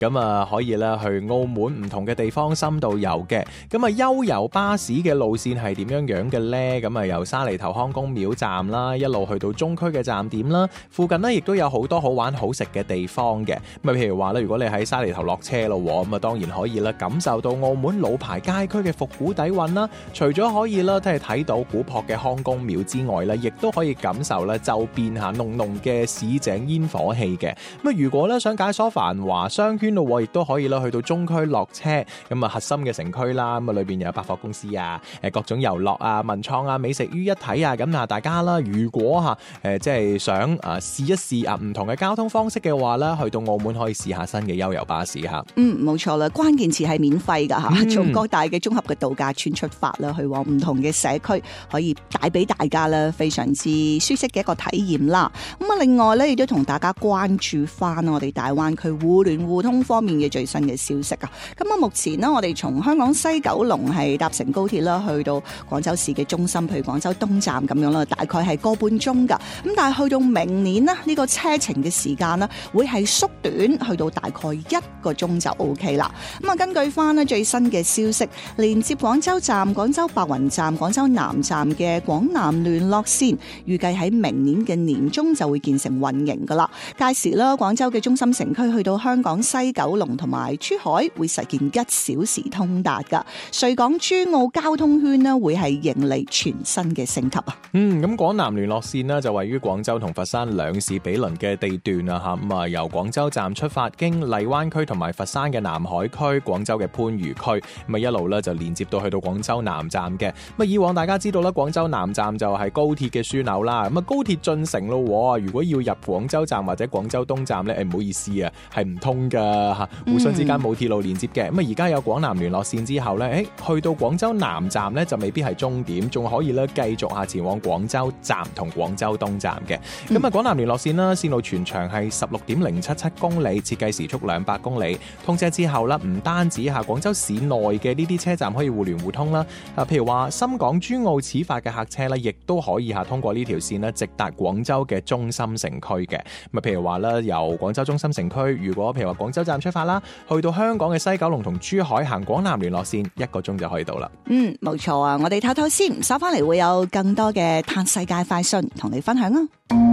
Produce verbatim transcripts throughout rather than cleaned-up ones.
咁啊可以咧去澳門唔同嘅地方深度遊嘅。咁啊悠遊巴士嘅路線係點樣樣嘅呢？咁啊由沙梨頭康公廟站啦，一路去到中區嘅站點啦，附近呢亦都有好多好玩好食嘅地方嘅。咁啊譬如話咧，如果你喺沙梨頭落車咯，咁啊當然可以啦，感受到澳門老牌街區嘅復古底蘊啦。除咗可以啦，即係睇到古樸嘅康公廟之外咧，亦都可以感受咧周邊下濃濃嘅市井煙火氣嘅。咁啊如果咧想解鎖繁華商圈咯，亦都可以啦，去到中區落車，咁啊核心嘅城區啦，咁啊裏邊有百貨公司啊，誒各種遊樂啊、文創啊、美食於一體啊，咁啊大家啦，如果吓誒即係想啊試一試啊唔同嘅交通方式嘅話咧，去到澳門可以試下新嘅悠遊巴士吓。 嗯，冇錯啦，關鍵詞係免費噶吓，從各大嘅綜合嘅度假村出發啦，去往唔同嘅社區，可以帶俾大家咧非常之舒適嘅一個體驗啦。咁啊，另外咧亦都同大家關注翻我哋大灣區互聯互通方面嘅最新嘅消息啊。咁啊，目前呢，我哋從香港西九龍係搭乘高鐵啦，去到廣州市嘅中心，譬如廣州東站咁樣啦，大概係個半鐘噶。咁但係去到明年呢，呢個車程嘅時間呢，會係縮短去到大概一個鐘就 O K 啦。咁啊，根據翻呢最新嘅消息，連接廣州站、廣州白雲站、廣州南站嘅廣南聯絡線，預計喺明年嘅年中就會建成運營噶啦。屆時啦，廣州嘅中心城區去到香港西九龍同埋珠海會實現一小時通達噶。穗港珠澳交通圈呢，會係迎嚟全新嘅升級啊！ 嗯，咁廣南聯絡線呢，就位於廣州同佛山兩市比鄰嘅地段啊吓，咁啊由廣州站出發，經荔灣區同埋佛山嘅南海區、廣州嘅番禺區，咁啊一路咧就連接到去到廣州南站嘅。咁啊以往大家知道啦，廣州南站就係高鐵嘅樞紐啦，咁啊高鐵進城咯，如果要入廣州站或者廣州東站咧，誒唔好意思啊，係唔通噶吓，互相之間冇鐵路連接嘅。咁啊而家有廣南聯絡線之後咧，誒去到廣州南站咧就未必係終點，仲可以咧繼續下前往廣州站同廣州東站嘅。咁啊廣南聯絡線啦，線路全長係十六點零七七公里，設計時速兩百公里。通車之後啦，唔單止下廣州市內嘅呢啲車站可以互聯互通啦，啊譬如話深港珠澳始發嘅客車咧，亦都可以下通過呢條線咧直達廣州嘅中心城區嘅。咁啊譬如話咧由廣州中心城區，如果譬如話廣州站出發啦，去到香港嘅西九龍同珠海行廣南聯絡線，一個鐘就可以到啦。 嗯，冇錯啊！我哋唞唞先，稍翻嚟會有更多嘅嘆世界快訊同你分享啊！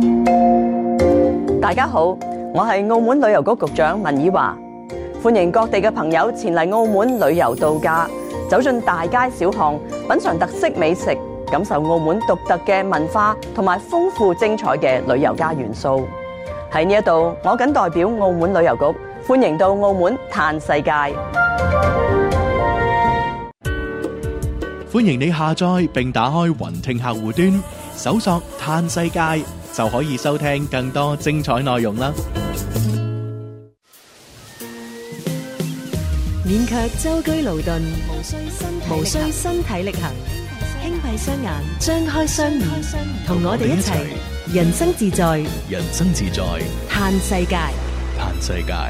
大家好，我係澳門旅遊局局長文以華，歡迎各地嘅朋友前嚟澳門旅遊度假，走進大街小巷，品嘗特色美食，感受澳門獨特嘅文化同埋豐富精彩嘅旅遊家元素。喺呢一度，我謹代表澳門旅遊局歡迎到澳門嘆世界。 歡迎你下載並打開雲聽客戶端，搜索嘆世界就可以收聽更多精彩內容啦。 勉強舟車勞頓，無需身體力行，輕閉雙眼，張開雙眼，同我哋一齊人生自在， 人生自在， 嘆世界， 嘆世界。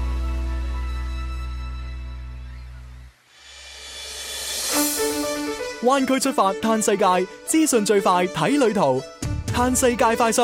灣區出發嘆世界，資訊最快睇旅途，嘆世界快訊。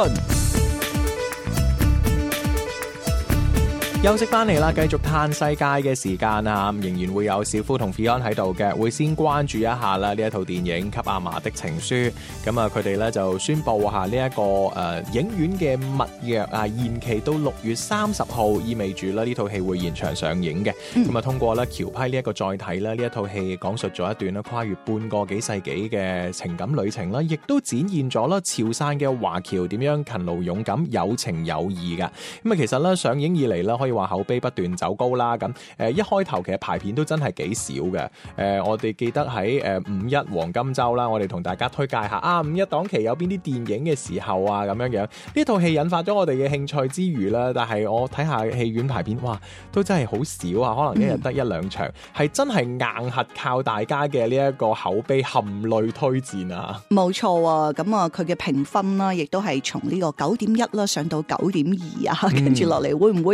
休息翻嚟啦，繼續嘆世界嘅時間啊，仍然會有小夫同 Fion 喺度嘅，會先關注一下啦呢一套電影《給阿嫲的情書》。咁啊，佢哋咧就宣布下呢一個誒、呃、影院嘅密約啊延期到六月三十號，意味住咧呢套戲會延長上映嘅。咁、嗯、啊，通過咧僑批呢一個載體咧，呢一套戲講述咗一段咧跨越半個幾世紀嘅情感旅程啦，亦都展現咗啦潮汕嘅華僑點樣勤勞勇敢、有情有義噶。咁啊，其實咧上映以嚟咧可以話口碑不斷走高啦，咁誒一開頭其實排片都真係幾少嘅。誒我哋記得喺誒五一黃金週啦，我哋同大家推介下啊五一檔期有邊啲電影嘅時候啊咁樣樣。呢套戲引發咗我哋嘅興趣之餘啦，但係我睇下戲院排片，哇都真係好少啊，可能一日得一兩場，係、嗯、真係硬核靠大家嘅呢一個口碑含淚推薦啊！冇錯啊，咁啊佢嘅評分啦，亦都係從呢個九點一啦上到九點二啊，跟住落嚟會唔會繼續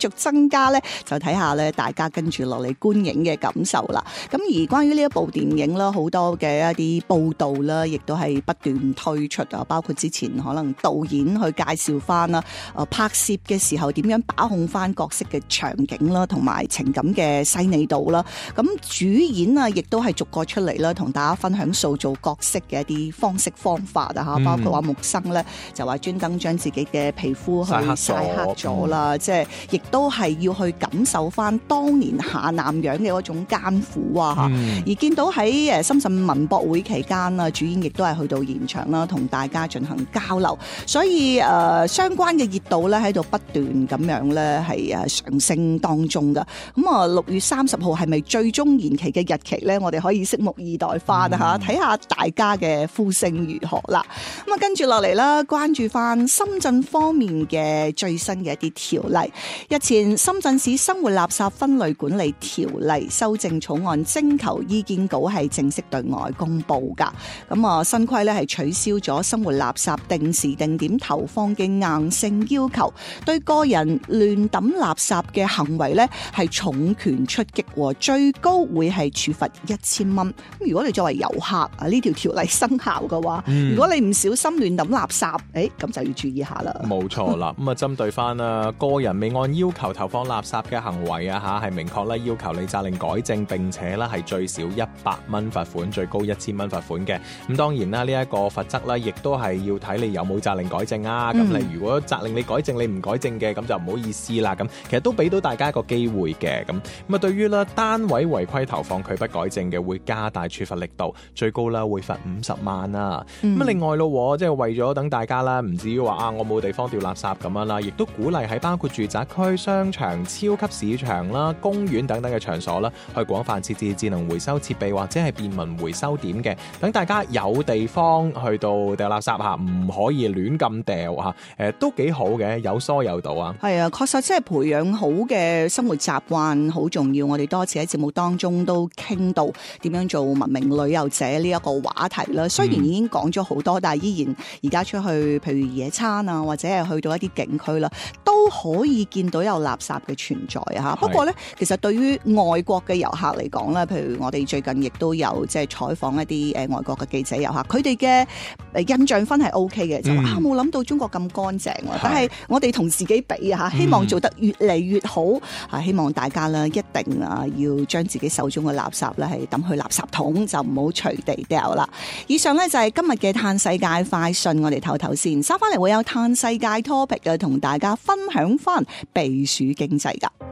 續增加咧，就睇下咧大家跟住落嚟觀影嘅感受啦。咁而關於呢一部電影啦，好多嘅一啲報道啦，亦都係不斷推出啊，包括之前可能導演去介紹翻啦，誒拍攝嘅時候點樣把控翻角色嘅場景啦，同埋情感嘅細膩度啦。咁主演啊，亦都係逐個出嚟啦，同大家分享塑造角色嘅一啲方式方法啊嚇，包括話木生咧就話專登將自己嘅皮膚去曬黑咗啦，即係亦都係要去感受翻當年下南洋嘅嗰種艱苦啊嚇。嗯、而見到喺誒深圳文博會期間啊，主演亦都係去到現場啦，同大家進行交流，所以誒、呃、相關嘅熱度咧喺度不斷咁樣咧係誒上升當中噶。咁啊六月三十號係咪最終延期嘅日期咧？我哋可以拭目以待翻啊嚇，睇下大家嘅呼聲如何啦。咁啊跟住落嚟啦，關注翻深圳方面嘅最新嘅一啲條例。日前深圳市生活垃圾分類管理條例修正草案徵求意見稿係正式對外公布噶。咁啊新規咧係取消咗生活垃圾定時定點投放嘅硬性要求，對個人亂抌垃圾嘅行為咧係重拳出擊，最高會係處罰一千蚊。咁如果你作為遊客啊，呢條條例生效嘅話，嗯、如果你唔小心亂抌垃圾，誒咁就要注意下啦。冇錯啦，咁啊針對翻啊個人未按要求投放垃圾嘅行為啊嚇，係明確咧要求你責令改正，並且咧係最少一百蚊罰款，最高一千蚊罰款嘅。咁當然啦，呢、這、一個罰則咧，亦都係要睇你有冇責令改正啊。咁、嗯、你如果責令你改正，你唔改正嘅，咁就唔好意思啦。咁其實都俾到大家一個機會嘅。咁咁啊，對於咧單位違規投放拒不改正嘅，會加大處罰力度，最高啦會罰五十萬啊。咁、嗯、另外咯，即係為咗等大家啦，唔至於話啊我冇地方掉垃圾咁樣啦，亦都鼓勵喺包括住宅區、商場、超級市場啦、公園等等嘅場所啦，去廣泛設置智能回收設備或者係便民回收點嘅，等大家有地方去到掉垃圾吓，唔可以亂咁掉吓，誒都幾好嘅，有疏有度啊。 係啊，確實即係培養好嘅生活習慣好重要。我哋多次喺節目當中都傾到點樣做文明旅遊者呢一個話題啦。雖然已經講咗好多，嗯、但係依然而家出去，譬如野餐啊，或者係去到一啲景區啦，都可以見到有垃圾嘅存在啊。不過咧，其實對於外國嘅遊客嚟講咧，譬如我哋最近亦都有即係採訪一啲誒外國嘅記者遊客，佢哋嘅誒印象分係 O K 嘅，就話啊冇諗到中國咁乾淨，但係我哋同自己比啊，希望做得越嚟越好啊！希望大家咧一定啊要將自己手中嘅垃圾咧係抌去垃圾桶，就唔好隨地掉啦。以上咧就係今日嘅嘆世界快訊，我哋唞唞先，收翻嚟會有嘆世界 topic 嘅，同大家分享翻避暑經濟噶。